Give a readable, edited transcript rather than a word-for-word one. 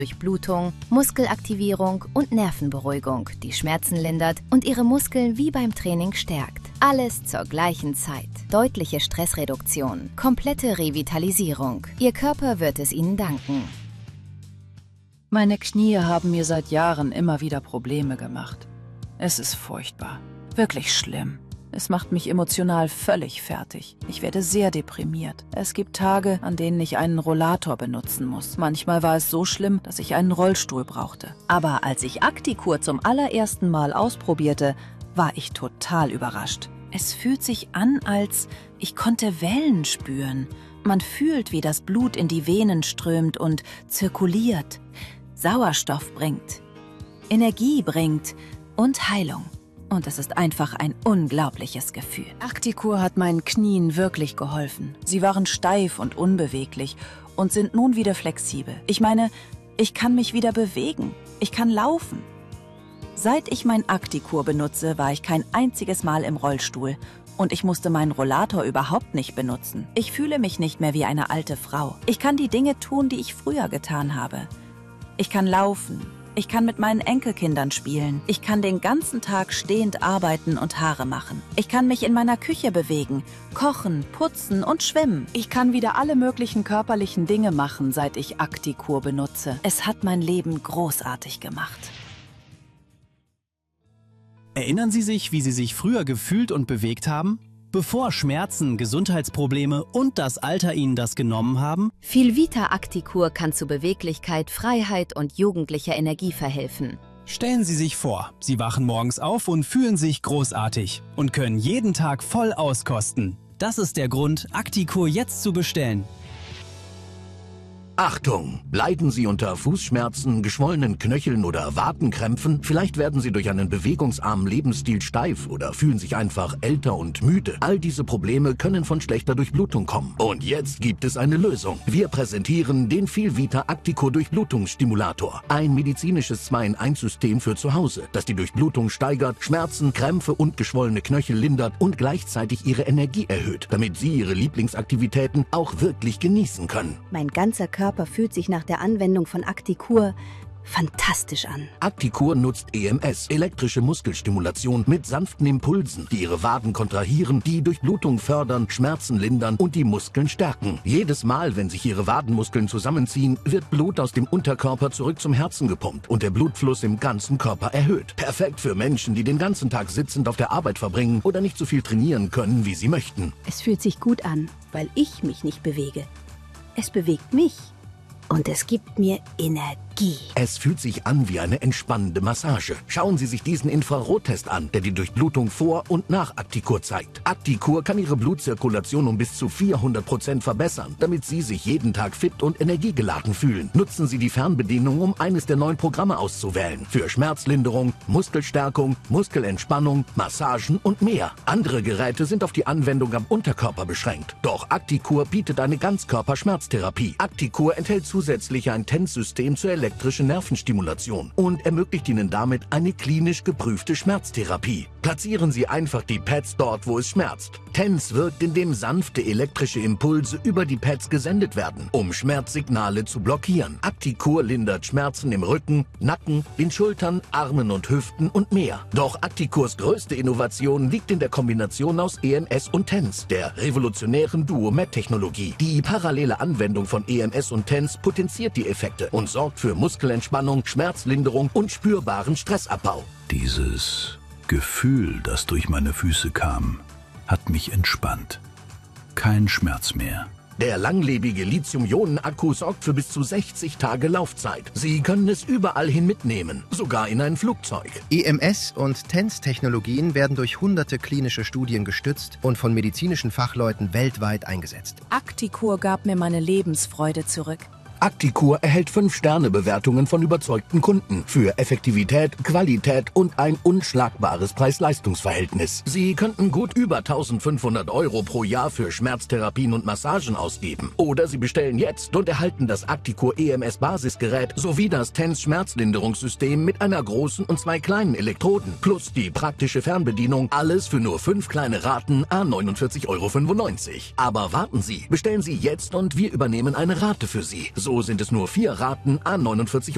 Durchblutung, Muskelaktivierung und Nervenberuhigung, die Schmerzen lindert und Ihre Muskeln wie beim Training stärkt. Alles zur gleichen Zeit. Deutliche Stressreduktion, komplette Revitalisierung. Ihr Körper wird es Ihnen danken. Meine Knie haben mir seit Jahren immer wieder Probleme gemacht. Es ist furchtbar, wirklich schlimm. Es macht mich emotional völlig fertig. Ich werde sehr deprimiert. Es gibt Tage, an denen ich einen Rollator benutzen muss. Manchmal war es so schlimm, dass ich einen Rollstuhl brauchte. Aber als ich Actikur zum allerersten Mal ausprobierte, war ich total überrascht. Es fühlt sich an, als ich konnte Wellen spüren. Man fühlt, wie das Blut in die Venen strömt und zirkuliert, Sauerstoff bringt, Energie bringt und Heilung. Und es ist einfach ein unglaubliches Gefühl. Actikur hat meinen Knien wirklich geholfen. Sie waren steif und unbeweglich und sind nun wieder flexibel. Ich meine, ich kann mich wieder bewegen. Ich kann laufen. Seit ich mein Actikur benutze, war ich kein einziges Mal im Rollstuhl. Und ich musste meinen Rollator überhaupt nicht benutzen. Ich fühle mich nicht mehr wie eine alte Frau. Ich kann die Dinge tun, die ich früher getan habe. Ich kann laufen. Ich kann mit meinen Enkelkindern spielen. Ich kann den ganzen Tag stehend arbeiten und Haare machen. Ich kann mich in meiner Küche bewegen, kochen, putzen und schwimmen. Ich kann wieder alle möglichen körperlichen Dinge machen, seit ich Actikur benutze. Es hat mein Leben großartig gemacht. Erinnern Sie sich, wie Sie sich früher gefühlt und bewegt haben? Bevor Schmerzen, Gesundheitsprobleme und das Alter Ihnen das genommen haben? Filvita Actikur kann zu Beweglichkeit, Freiheit und jugendlicher Energie verhelfen. Stellen Sie sich vor, Sie wachen morgens auf und fühlen sich großartig und können jeden Tag voll auskosten. Das ist der Grund, Actikur jetzt zu bestellen. Achtung! Leiden Sie unter Fußschmerzen, geschwollenen Knöcheln oder Wadenkrämpfen? Vielleicht werden Sie durch einen bewegungsarmen Lebensstil steif oder fühlen sich einfach älter und müde. All diese Probleme können von schlechter Durchblutung kommen. Und jetzt gibt es eine Lösung. Wir präsentieren den Filvita Actikur Durchblutungsstimulator. Ein medizinisches 2-in-1-System für zu Hause, das die Durchblutung steigert, Schmerzen, Krämpfe und geschwollene Knöchel lindert und gleichzeitig Ihre Energie erhöht, damit Sie Ihre Lieblingsaktivitäten auch wirklich genießen können. Mein ganzer Körper fühlt sich nach der Anwendung von Actikur fantastisch an. Actikur nutzt EMS, elektrische Muskelstimulation mit sanften Impulsen, die Ihre Waden kontrahieren, die Durchblutung fördern, Schmerzen lindern und die Muskeln stärken. Jedes Mal, wenn sich Ihre Wadenmuskeln zusammenziehen, wird Blut aus dem Unterkörper zurück zum Herzen gepumpt und der Blutfluss im ganzen Körper erhöht. Perfekt für Menschen, die den ganzen Tag sitzend auf der Arbeit verbringen oder nicht so viel trainieren können, wie sie möchten. Es fühlt sich gut an, weil ich mich nicht bewege. Es bewegt mich. Und es gibt mir Energie. Es fühlt sich an wie eine entspannende Massage. Schauen Sie sich diesen Infrarottest an, der die Durchblutung vor und nach Actikur zeigt. Actikur kann Ihre Blutzirkulation um bis zu 400% verbessern, damit Sie sich jeden Tag fit und energiegeladen fühlen. Nutzen Sie die Fernbedienung, um eines der 9 Programme auszuwählen. Für Schmerzlinderung, Muskelstärkung, Muskelentspannung, Massagen und mehr. Andere Geräte sind auf die Anwendung am Unterkörper beschränkt. Doch Actikur bietet eine Ganzkörper-Schmerztherapie. Actikur enthält zusätzlich ein TENS-System zur elektrischen Nervenstimulation und ermöglicht Ihnen damit eine klinisch geprüfte Schmerztherapie. Platzieren Sie einfach die Pads dort, wo es schmerzt. TENS wirkt, indem sanfte elektrische Impulse über die Pads gesendet werden, um Schmerzsignale zu blockieren. Actikur lindert Schmerzen im Rücken, Nacken, den Schultern, Armen und Hüften und mehr. Doch Actikurs größte Innovation liegt in der Kombination aus EMS und TENS, der revolutionären Duo-Med-Technologie. Die parallele Anwendung von EMS und TENS potenziert die Effekte und sorgt für Muskelentspannung, Schmerzlinderung und spürbaren Stressabbau. Dieses Gefühl, das durch meine Füße kam, hat mich entspannt. Kein Schmerz mehr. Der langlebige Lithium-Ionen-Akku sorgt für bis zu 60 Tage Laufzeit. Sie können es überall hin mitnehmen, sogar in ein Flugzeug. EMS- und TENS-Technologien werden durch hunderte klinische Studien gestützt und von medizinischen Fachleuten weltweit eingesetzt. Actikur gab mir meine Lebensfreude zurück. Actikur erhält 5-Sterne-Bewertungen von überzeugten Kunden für Effektivität, Qualität und ein unschlagbares Preis-Leistungs-Verhältnis. Sie könnten gut über 1.500 € pro Jahr für Schmerztherapien und Massagen ausgeben. Oder Sie bestellen jetzt und erhalten das Actikur EMS-Basisgerät sowie das TENS-Schmerzlinderungssystem mit einer großen und 2 kleinen Elektroden. Plus die praktische Fernbedienung. Alles für nur 5 kleine Raten à 49,95 €. Aber warten Sie, bestellen Sie jetzt und wir übernehmen eine Rate für Sie. So sind es nur 4 Raten à 49,95